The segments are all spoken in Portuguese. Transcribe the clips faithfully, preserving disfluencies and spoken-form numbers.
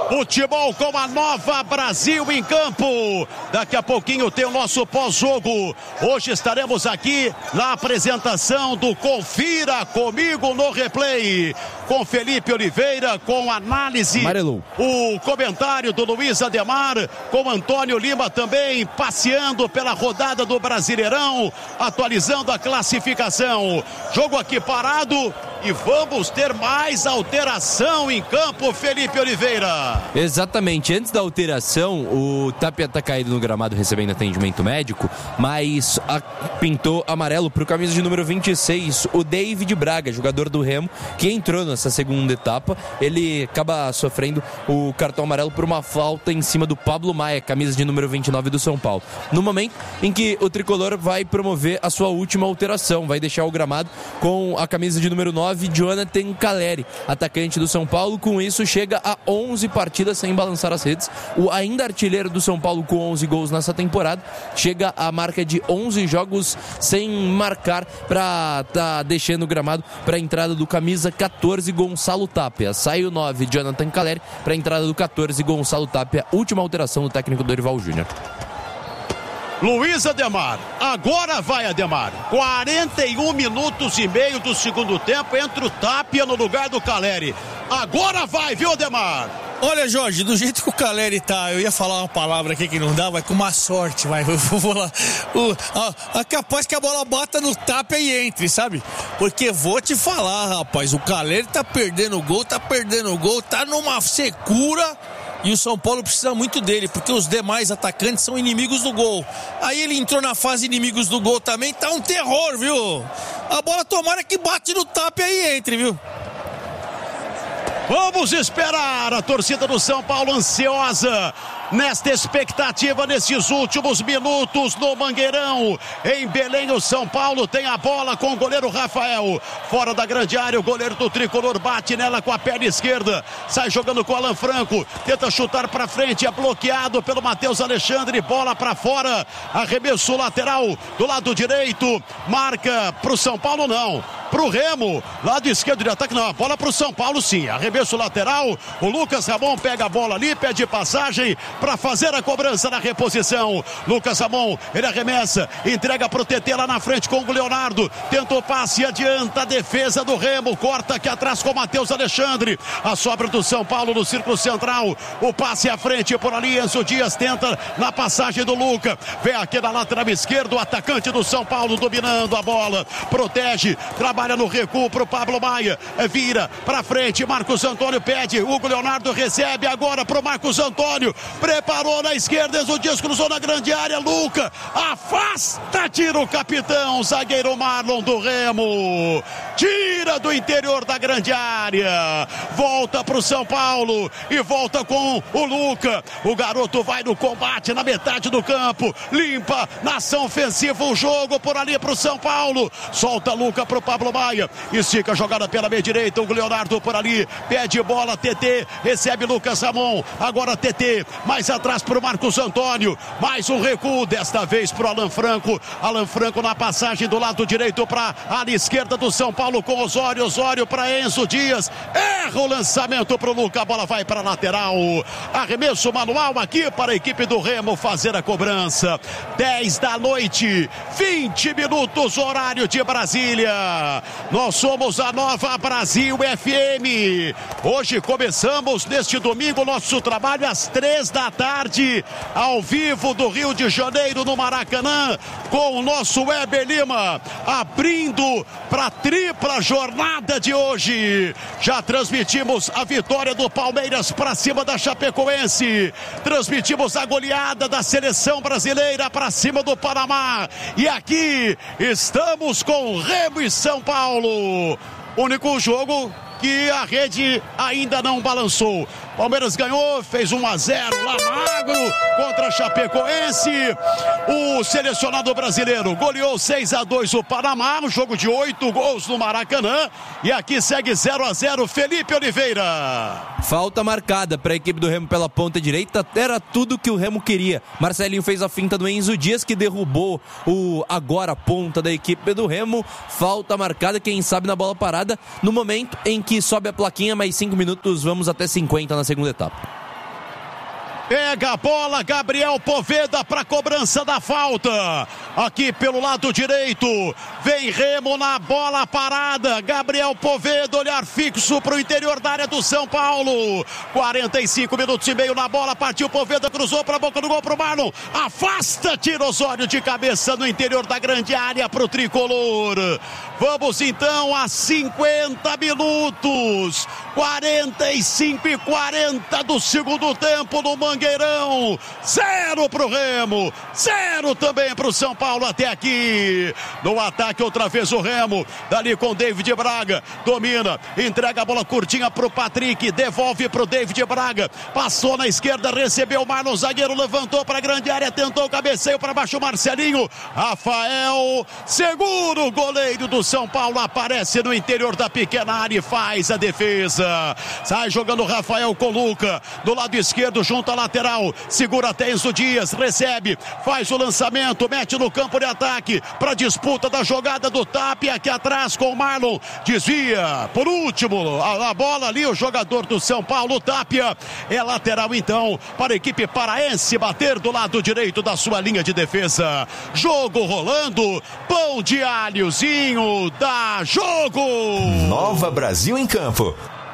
Futebol com a Nova Brasil em campo. Daqui a pouquinho tem o nosso pós-jogo. Hoje estaremos aqui na apresentação do Confira Comigo no Replay, com Felipe Oliveira, com análise, Amarelo. O comentário do Luiz Ademar, com Antônio Lima também passeando pela rodada do Brasileirão, atualizando a classificação. Jogo aqui parado e vamos ter mais alteração em campo, Felipe Oliveira. Exatamente, antes da alteração, o Tapia está caído no gramado recebendo atendimento médico, mas a, pintou amarelo para o camisa de número vinte e seis, o David Braga, jogador do Remo, que entrou nessa segunda etapa. Ele acaba sofrendo o cartão amarelo por uma falta em cima do Pablo Maia, camisa de número vinte e nove do São Paulo. No momento em que o tricolor vai promover a sua última alteração, vai deixar o gramado com a camisa de número nove, Jonathan Caleri, atacante do São Paulo. Com isso chega a onze partidas sem balançar as redes. O ainda artilheiro do São Paulo com onze gols nessa temporada chega à marca de onze jogos sem marcar, para tá deixando o gramado para a entrada do camisa catorze, Gonçalo Tapia. Sai o nove, Jonathan Caleri, para a entrada do catorze, Gonçalo Tapia. Última alteração do técnico Dorival Júnior. Luiz Ademar, agora vai Ademar, quarenta e um minutos e meio do segundo tempo, entra o Tapia no lugar do Caleri. Agora vai, viu, Ademar? Olha, Jorge, do jeito que o Caleri tá, eu ia falar uma palavra aqui que não dá, vai com má sorte, vai, eu vou lá, o, a, a capaz que a bola bata no Tapia e entre, sabe? Porque vou te falar, rapaz, o Caleri tá perdendo o gol, tá perdendo o gol, tá numa secura. E o São Paulo precisa muito dele, porque os demais atacantes são inimigos do gol. Aí ele entrou na fase inimigos do gol também, tá um terror, viu? A bola tomara que bate no Tapia e entre, viu? Vamos esperar, a torcida do São Paulo ansiosa nesta expectativa, nesses últimos minutos no Mangueirão, em Belém. O São Paulo tem a bola com o goleiro Rafael, fora da grande área. O goleiro do tricolor bate nela com a perna esquerda, sai jogando com o Alan Franco, tenta chutar para frente, é bloqueado pelo Matheus Alexandre, bola para fora, arremesso lateral do lado direito, marca pro São Paulo, não, pro Remo, lado esquerdo de ataque, não, a bola pro São Paulo sim, arremesso lateral. O Lucas Ramon pega a bola ali, pede passagem para fazer a cobrança na reposição. Lucas Ramon, ele arremessa, entrega pro T T lá na frente com o Leonardo, tentou passe, adianta a defesa do Remo, corta aqui atrás com o Matheus Alexandre, a sobra do São Paulo no círculo central, o passe à frente por ali, Enzo Dias tenta na passagem do Luca, vem aqui na lateral esquerda o atacante do São Paulo dominando a bola, protege, trabalha no recuo pro Pablo Maia, vira pra frente, Marcos Antônio pede, Hugo Leonardo recebe agora pro Marcos Antônio, preparou na esquerda, Enzo Dias cruzou na grande área, Luca afasta, tira o capitão, zagueiro Marlon do Remo, tira do interior da grande área, volta pro São Paulo e volta com o Luca, o garoto vai no combate na metade do campo, limpa na ação ofensiva o jogo por ali pro São Paulo, solta Luca pro Pablo Maia, estica a jogada pela meia direita, o Leonardo por ali, pede bola, T T, recebe Lucas Ramon, agora T T, mais atrás pro Marcos Antônio, mais um recuo, desta vez pro Alan Franco, Alan Franco na passagem do lado direito pra área esquerda do São Paulo com Osório, Osório pra Enzo Dias, erra o lançamento pro Luca, a bola vai pra lateral, arremesso manual aqui para a equipe do Remo fazer a cobrança, dez da noite, vinte minutos, horário de Brasília, nós somos a Nova Brasil F M, hoje começamos neste domingo nosso trabalho às três da tarde, ao vivo do Rio de Janeiro no Maracanã, com o nosso Weber Lima, abrindo para a tripla jornada de hoje. Já transmitimos a vitória do Palmeiras para cima da Chapecoense, transmitimos a goleada da seleção brasileira para cima do Panamá, e aqui estamos com Remo e São Paulo, único jogo que a rede ainda não balançou. Palmeiras ganhou, fez um a zero lá magro contra a Chapecoense. O selecionado brasileiro goleou seis a dois o Panamá, um jogo de oito gols no Maracanã. E aqui segue zero a zero, Felipe Oliveira. Falta marcada para a equipe do Remo pela ponta direita, era tudo que o Remo queria. Marcelinho fez a finta do Enzo Dias, que derrubou o agora ponta da equipe do Remo. Falta marcada, quem sabe na bola parada, no momento em que sobe a plaquinha, mais cinco minutos, vamos até cinquenta na segunda etapa. Pega a bola, Gabriel Poveda para cobrança da falta. Aqui pelo lado direito, vem Remo na bola parada. Gabriel Poveda, olhar fixo para o interior da área do São Paulo. quarenta e cinco minutos e meio na bola, partiu Poveda, cruzou para a boca do gol para o Marlon. Afasta, tira Osório de cabeça no interior da grande área para o tricolor. Vamos então a cinquenta minutos. quarenta e cinco e quarenta do segundo tempo no Mangueirão. Zero pro Remo, zero também pro São Paulo até aqui. No ataque outra vez o Remo, dali com o David Braga, domina, entrega a bola curtinha pro Patrick, devolve pro David Braga, passou na esquerda, recebeu o Marlon, zagueiro levantou pra grande área, tentou o cabeceio para baixo o Marcelinho, Rafael, segura o goleiro do São Paulo, aparece no interior da pequena área e faz a defesa. Sai jogando o Rafael com o Luca, do lado esquerdo junto à lateral, segura Tenzo Dias, recebe, faz o lançamento, mete no campo de ataque, para disputa da jogada do Tapia, aqui atrás com o Marlon, desvia, por último, a, a bola ali, o jogador do São Paulo, Tapia, é lateral então, para a equipe paraense bater do lado direito da sua linha de defesa. Jogo rolando, pão de alhozinho, dá jogo! Nova Brasil em campo.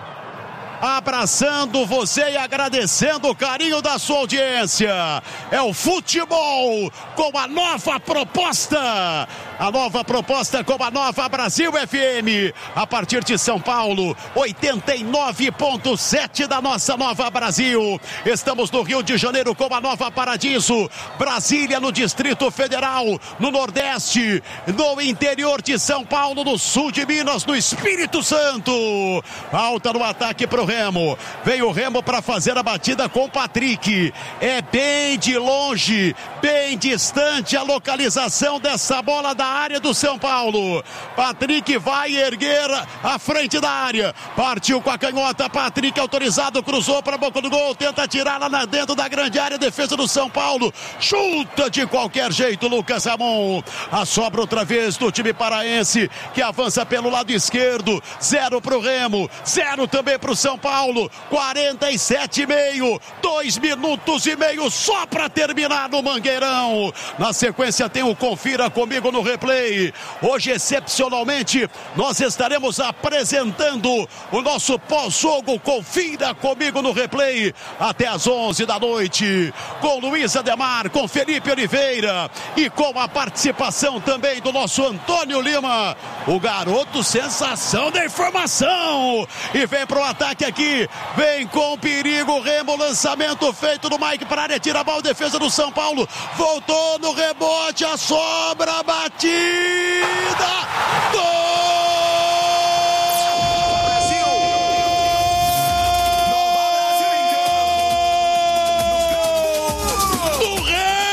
Abraçando você e agradecendo o carinho da sua audiência. É o futebol com a nova proposta. A nova proposta com a nova Brasil F M. A partir de São Paulo, oitenta e nove ponto sete da nossa nova Brasil. Estamos no Rio de Janeiro com a nova Paradiso. Brasília no Distrito Federal, no Nordeste, no interior de São Paulo, no sul de Minas, no Espírito Santo. Falta no ataque pro Remo, vem o Remo para fazer a batida com o Patrick, é bem de longe, bem distante a localização dessa bola da área do São Paulo. Patrick vai erguer a frente da área, partiu com a canhota, Patrick autorizado, cruzou para a boca do gol, tenta tirar lá na dentro da grande área, defesa do São Paulo, chuta de qualquer jeito Lucas Ramon, a sobra outra vez do time paraense, que avança pelo lado esquerdo, zero pro Remo, zero também pro São Paulo, quarenta e sete e meio, dois minutos e meio só para terminar no Mangueirão. Na sequência tem o Confira Comigo no replay. Hoje, excepcionalmente, nós estaremos apresentando o nosso pós-jogo Confira Comigo no replay até às onze da noite, com Luiz Ademar, com Felipe Oliveira e com a participação também do nosso Antônio Lima, o garoto sensação da informação, e vem pro ataque aqui, vem com perigo, Remo, lançamento feito do Mike para a área, tira a bola, defesa do São Paulo, voltou no rebote, a sobra, batida,